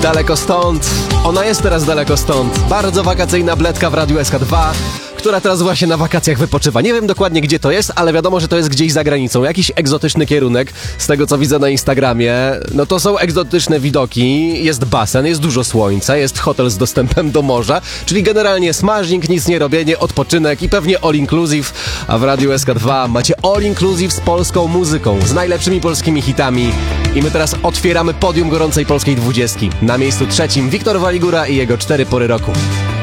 Daleko stąd. Ona jest teraz daleko stąd. Bardzo wakacyjna bledka w Radiu SK2, która teraz właśnie na wakacjach wypoczywa. Nie wiem dokładnie, gdzie to jest, ale wiadomo, że to jest gdzieś za granicą. Jakiś egzotyczny kierunek, z tego co widzę na Instagramie. No to są egzotyczne widoki, jest basen, jest dużo słońca, jest hotel z dostępem do morza, czyli generalnie smażnik, nic nie robienie, odpoczynek i pewnie all inclusive. A w Radiu SK2 macie all inclusive z polską muzyką, z najlepszymi polskimi hitami. I my teraz otwieramy podium gorącej polskiej 20. Na miejscu trzecim Wiktor Waligura i jego 4 pory roku.